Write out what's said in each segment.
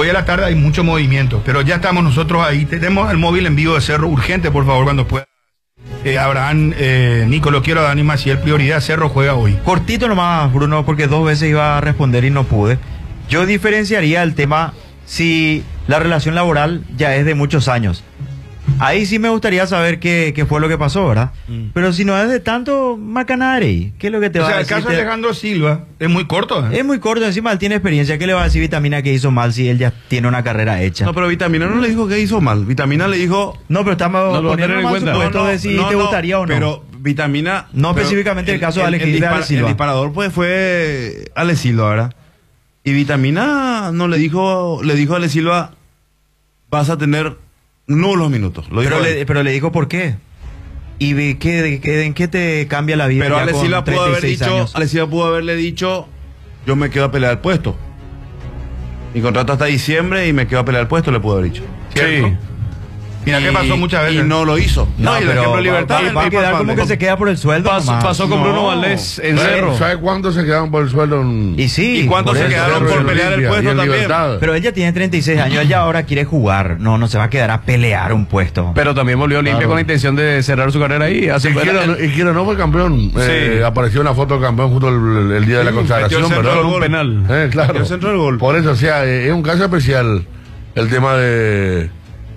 hoy a la tarde hay mucho movimiento, pero ya estamos nosotros ahí. Tenemos el móvil en vivo de Cerro urgente, por favor, cuando pueda. Abraham, Nico, lo quiero a Dani Maciel, prioridad, Cerro juega hoy. Cortito nomás, Bruno, porque 2 veces iba a responder y no pude. Yo diferenciaría el tema si la relación laboral ya es de muchos años. Ahí sí me gustaría saber qué fue lo que pasó, ¿verdad? Pero si no es de tanto, macanare, ¿qué es lo que te va a decir? El caso de Alejandro Silva es muy corto. Es muy corto, encima él tiene experiencia. ¿Qué le va a decir Vitamina que hizo mal si él ya tiene una carrera hecha? No, pero Vitamina no le dijo que hizo mal. Vitamina le dijo... No, pero estamos poniendo en cuenta de si te gustaría o no. Pero Vitamina... No específicamente el caso de Ale Silva. El disparador pues fue Ale Silva, ¿verdad? Y Vitamina no le dijo a Ale Silva, vas a tener nulos minutos. Pero le dijo por qué. ¿Y en qué te cambia la vida? Pero Ale Silva pudo haberle dicho, yo me quedo a pelear el puesto. Mi contrato hasta diciembre y me quedo a pelear el puesto, le pudo haber dicho. ¿Cierto? Sí. Mira, ¿qué pasó muchas veces? Y no lo hizo. No, y el ejemplo de Libertad va a quedar como que se queda por el sueldo. Pasó con Bruno Valdés en Cerro. ¿Sabes cuánto se quedaron por el sueldo? Y sí. ¿Y cuánto se quedaron por pelear el puesto también? Pero él ya tiene 36 años, él ya ahora quiere jugar. No se va a quedar a pelear un puesto. Pero también volvió Olimpia con la intención de cerrar su carrera ahí. Y quiero no fue campeón. Sí. Apareció una foto de campeón justo el día de la consagración, ¿verdad? Un penal. Claro. El centro del gol. Por eso, o sea, es un caso especial el tema de...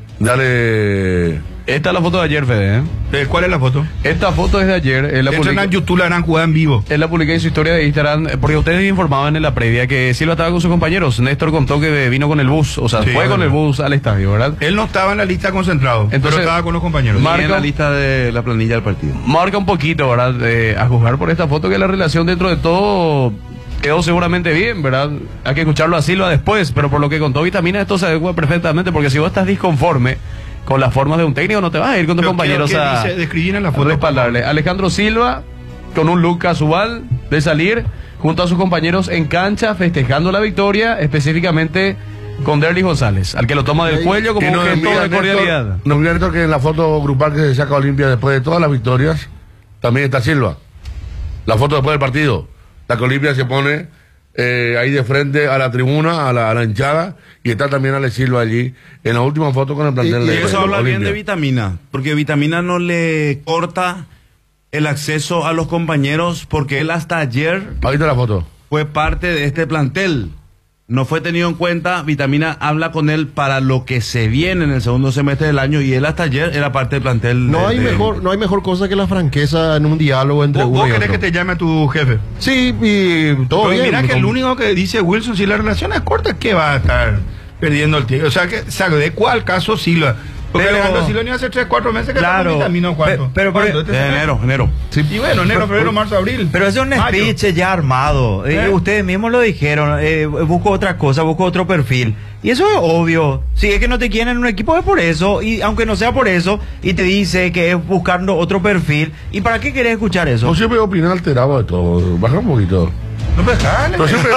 Dale... Esta es la foto de ayer, Fede. ¿Cuál es la foto? Esta foto es de ayer. En YouTube la harán jugada en vivo. Él la publiqué en su historia de Instagram, porque ustedes informaban en la previa que Silva estaba con sus compañeros. Néstor contó que vino con el bus, o sea, sí, fue con el bus al estadio, ¿verdad? Él no estaba en la lista concentrado, entonces, pero estaba con los compañeros. Marca en la lista de la planilla del partido. Marca un poquito, ¿verdad? A juzgar por esta foto que la relación dentro de todo quedó seguramente bien, ¿verdad? Hay que escucharlo a Silva después, pero por lo que contó Vitamina, esto se adecua perfectamente, porque si vos estás disconforme con las formas de un técnico, no te vas a ir con tus compañeros a respaldarle. Alejandro Silva, con un look casual de salir, junto a sus compañeros en cancha, festejando la victoria, específicamente con Derlis González, al que lo toma del cuello como un gesto de cordialidad. Nos olvidó Néstor que en la foto grupal que se saca Olimpia después de todas las victorias, también está Silva. La foto después del partido. La que Olimpia se pone ahí de frente a la tribuna, a la hinchada, y está también Ale Silva allí en la última foto con el plantel de eso habla Olimpia. bien de Vitamina, porque Vitamina no le corta el acceso a los compañeros, porque él hasta ayer Ahí está la foto. fue parte de este plantel. No fue tenido en cuenta. Vitamina habla con él para lo que se viene en el segundo semestre del año, y él hasta ayer era parte del plantel. No hay mejor cosa que la franqueza en un diálogo entre uno y otro. ¿Vos querés que te llame a tu jefe? Sí, y todo bien. Mira que el único que dice Wilson, si la relación es corta, ¿qué va a estar perdiendo el tiempo? O sea, que se adecua al caso Silva. Porque Alejandro Silva ni hace 3-4 meses que claro, está Vitamina. ¿Cuánto? Pero enero. Sí. Y bueno, enero, febrero, marzo, abril. Pero eso es un speech ya armado. Ustedes mismos lo dijeron. Busco otra cosa, busco otro perfil. Y eso es obvio. Si es que no te quieren en un equipo es por eso. Y aunque no sea por eso, y te dice que es buscando otro perfil. ¿Y para qué querés escuchar eso? No siempre opinar alterado de todo. Baja un poquito. No, pero pero siempre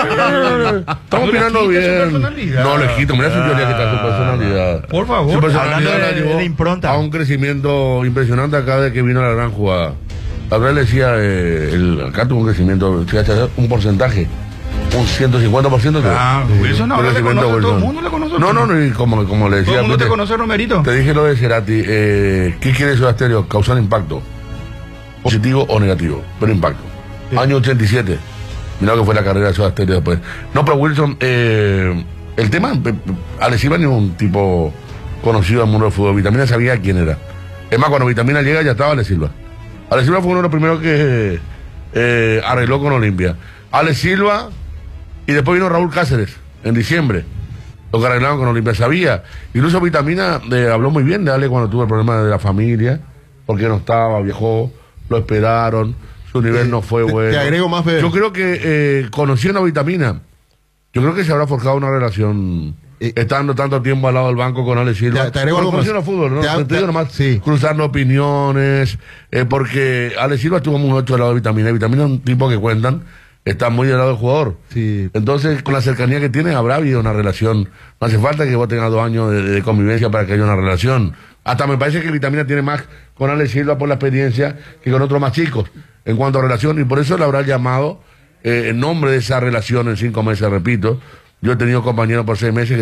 estamos opinando bien. No, legítimo, mira su teoría que está su personalidad. Por favor, su personalidad hablando de impronta. a un crecimiento impresionante acá de que vino la gran jugada. Gabriel decía, acá tuvo un crecimiento, un porcentaje, un 150%. Wilson ahora le conoce a todo el mundo, le conoce. No, y como le decía. ¿Todo el mundo te conoce, Romerito? Te dije lo de Cerati, ¿qué quiere Soda Stereo? Causar impacto, positivo o negativo, pero impacto. Sí. Año 87. Mirá que fue la carrera de Soda Stereo después. No, pero Wilson, el tema, Ale Silva ni un tipo conocido del mundo del fútbol. Vitamina sabía quién era. Es más, cuando Vitamina llega ya estaba Ale Silva. Ale Silva fue uno de los primeros que arregló con Olimpia. Ale Silva, y después vino Raúl Cáceres en diciembre. Lo que arreglaron con Olimpia. Sabía. Incluso Vitamina habló muy bien de Ale cuando tuvo el problema de la familia, porque no estaba, viajó, lo esperaron. Su nivel no fue bueno. Te agrego más, Fede. Yo creo que conociendo a Vitamina, yo creo que se habrá forjado una relación estando tanto tiempo al lado del banco con Ale Silva. Te agrego algo más. Conociendo el fútbol, ¿no? Te digo nomás, sí. cruzando opiniones, porque Ale Silva estuvo muy mucho al lado de Vitamina. Y Vitamina es un tipo que cuentan, está muy del lado del jugador. Sí. Entonces, con la cercanía que tiene, habrá habido una relación. No hace falta que vos tengas 2 años de convivencia para que haya una relación. Hasta me parece que Vitamina tiene más con Ale Silva por la experiencia que con otros más chicos en cuanto a relación, y por eso le habrá llamado en nombre de esa relación en 5 meses, repito. Yo he tenido compañeros por 6 meses que